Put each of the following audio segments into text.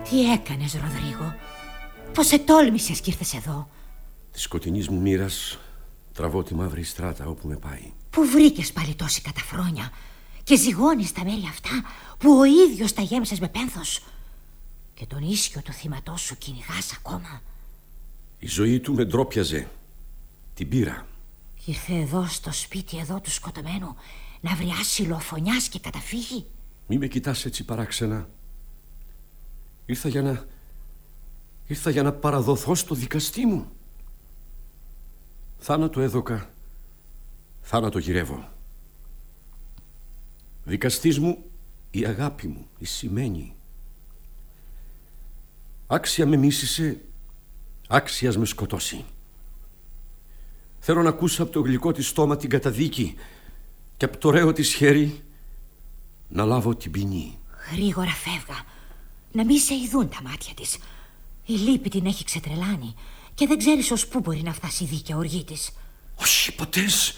Τι έκανες, Ροδρίγο? Πώς ετόλμησες κι ήρθες εδώ? Της σκοτεινής μου μοίρας τραβώ τη μαύρη στράτα όπου με πάει. Πού βρήκες πάλι τόση καταφρόνια και ζυγώνεις τα μέλη αυτά που ο ίδιος τα γέμισες με πένθος, και τον ίσιο του θύματός σου κυνηγάς ακόμα? Η ζωή του με ντρόπιαζε. Την πήρα. Ήρθε εδώ στο σπίτι εδώ του σκοτωμένου να βρει άσυλο αφωνιάς και καταφύγει. Μη με κοιτάς έτσι παράξενα. Ήρθα για να παραδοθώ στο δικαστή μου. Θάνατο έδωκα, θάνατο γυρεύω. Δικαστής μου η αγάπη μου, η σημαίνει. Άξια με μίσησε, άξιας με σκοτώσει. Θέλω να ακούσω από το γλυκό της στόμα την καταδίκη και από το ωραίο της χέρι να λάβω την ποινή. Γρήγορα φεύγα, να μη σε ειδούν τα μάτια της. Η λύπη την έχει ξετρελάνει και δεν ξέρεις ως πού μπορεί να φτάσει η δίκαια οργή της. Όχι ποτές.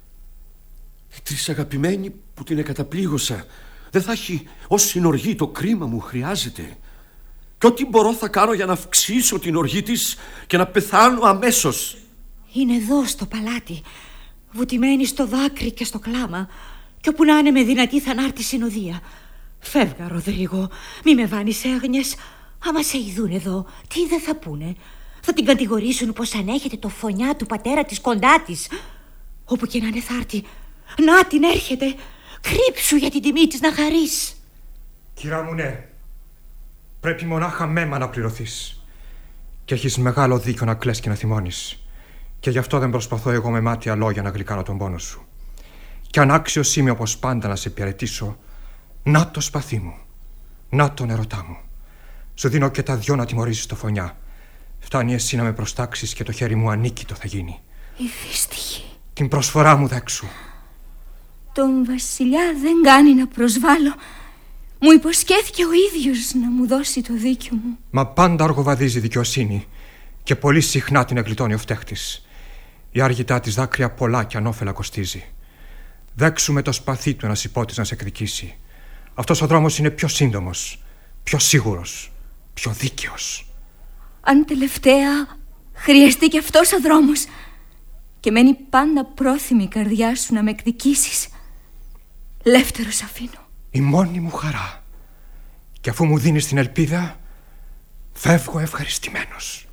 Η τρεις αγαπημένη που την εκαταπλήγωσα δεν θα έχει ως συνοργή το κρίμα μου χρειάζεται. Και ό,τι μπορώ θα κάνω για να αυξήσω την οργή της και να πεθάνω αμέσως. Είναι εδώ στο παλάτι, βουτυμένη στο δάκρυ και στο κλάμα, και όπου να είναι με δυνατή θανάρτη συνοδεία. Φεύγα, Ροδρίγο, μη με βάνεις έγνοιες. Άμα σε ειδούν εδώ, τι δεν θα πούνε? Θα την κατηγορήσουν πως ανέχεται το φωνιά του πατέρα της κοντά της. Όπου και να είναι θα έρθει. Να την έρχεται. Κρύψου για την τιμή της να χαρείς. Κυρά μου, ναι. Πρέπει μονάχα μέμα να πληρωθείς. Και έχεις μεγάλο δίκιο να κλαις και να θυμώνεις. Και γι' αυτό δεν προσπαθώ εγώ με μάτια λόγια να γλυκάνω τον πόνο σου. Και αν άξιος είμαι όπως πάντα να σε υπηρετήσω, να το σπαθί μου, να τον ερωτά μου. Σου δίνω και τα δυο να τιμωρήσεις το φωνιά. Φτάνει εσύ να με προστάξεις και το χέρι μου ανίκητο θα γίνει. Η δύστιχη. Την προσφορά μου δέξου. Τον βασιλιά δεν κάνει να προσβάλλω. Μου υποσχέθηκε ο ίδιος να μου δώσει το δίκιο μου. Μα πάντα αργοβαδίζει η δικαιοσύνη και πολύ συχνά την εγκλιτώνει ο φταίχτης. Η άργητά της δάκρυα πολλά και ανώφελα κοστίζει. Δέξου με το σπαθί του ένας υπότης να σε εκδικήσει. Αυτός ο δρόμος είναι πιο σύντομος, πιο σίγουρος, πιο δίκαιος. Αν τελευταία χρειαστεί και αυτός ο δρόμος και μένει πάντα πρόθυμη η καρδιά σου να με εκδικήσεις, λεύτερο σ' αφήνω. Η μόνη μου χαρά. Και αφού μου δίνεις την ελπίδα, φεύγω ευχαριστημένος.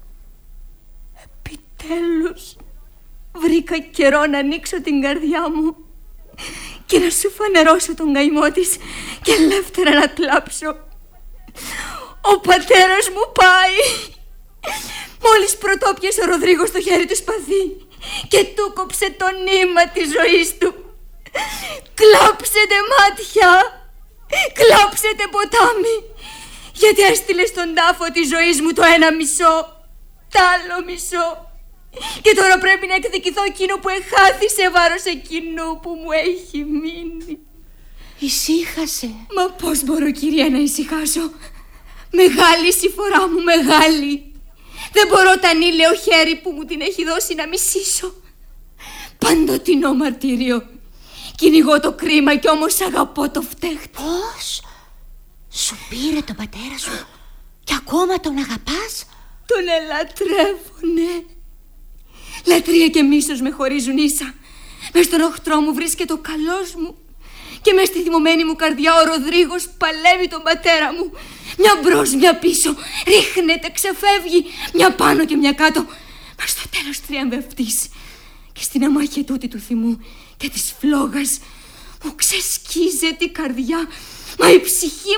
Επιτέλους βρήκα καιρό να ανοίξω την καρδιά μου και να σου φανερώσω τον καημό της και ελεύθερα να κλάψω. Ο πατέρας μου πάει. Μόλις πρωτόπιασε ο Ροδρίγος στο χέρι του σπαθί και του κόψε το νήμα της ζωής του. Κλάψετε μάτια, κλάψετε ποτάμι, γιατί έστειλε στον τάφο της ζωής μου το ένα μισό, τ' άλλο μισό. Και τώρα πρέπει να εκδικηθώ εκείνο που εχάθη σε βάρος εκείνου που μου έχει μείνει. Ησύχασε. Μα πώς μπορώ, κυρία, να ησυχάσω? Μεγάλη συμφορά μου, μεγάλη. Δεν μπορώ το ανήλαιο χέρι που μου την έχει δώσει να μισήσω. Παντοτινό μαρτύριο. Κυνηγώ το κρίμα κι όμως αγαπώ το φταίχτη. Πώς? Σου πήρε τον πατέρα σου και ακόμα τον αγαπάς? Τον ελατρεύω, ναι. Λατρεία και μίσος με χωρίζουν ίσα. Μες στον οχτρό μου βρίσκεται ο καλός μου και μες στη θυμωμένη μου καρδιά ο Ροδρίγος παλεύει τον πατέρα μου. Μια μπρος, μια πίσω, ρίχνεται, ξεφεύγει, μια πάνω και μια κάτω, μα στο τέλος τριαμβευτής. Και στην αμάχεια τούτη του θυμού και της φλόγας μου ξεσκίζεται η καρδιά. Μα η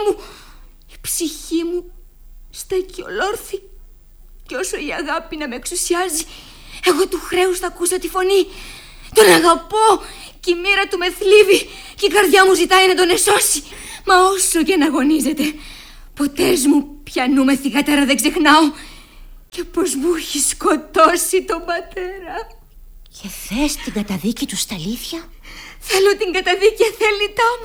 ψυχή μου στέκει ολόρθη. Και όσο η αγάπη να με εξουσιάζει, εγώ του χρέους θα ακούσω τη φωνή. Τον αγαπώ και η μοίρα του με θλίβει και η καρδιά μου ζητάει να τον εσώσει. Μα όσο και να αγωνίζεται, ποτέ μου πιανού με θυγατέρα δεν ξεχνάω. Και πως μου έχει σκοτώσει τον πατέρα. Και θες την καταδίκη του στα αλήθεια? Θέλω την καταδίκη εθέλητά μου.